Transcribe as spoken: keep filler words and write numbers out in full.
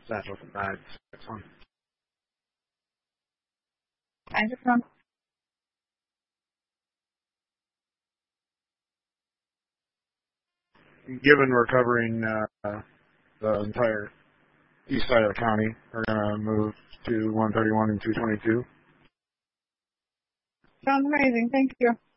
Central tonight. Next one. Hydrochrome. Given we're covering uh, the entire east side of the county, we're going to move to one thirty-one and two twenty-two. Sounds amazing. Thank you.